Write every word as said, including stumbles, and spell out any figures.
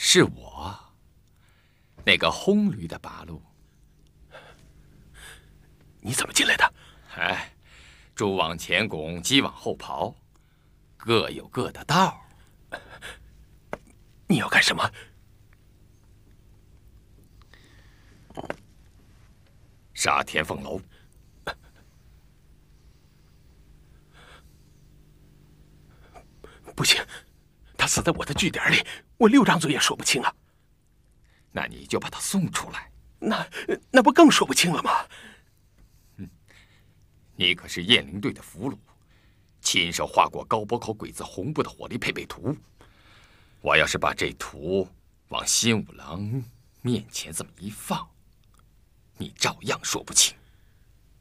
是我，那个轰驴的八路。 你怎么进来的？ 哎，猪往前拱，鸡往后刨，各有各的道。 你要干什么？ 杀田凤楼。 不行，他死在我的据点里，我六张嘴也说不清啊。 那你就把他送出来。 那那不更说不清了吗？ 嗯，你可是雁翎队的俘虏，亲手画过高波口鬼子红布的火力配备图。我要是把这图往新五郎面前这么一放，你照样说不清。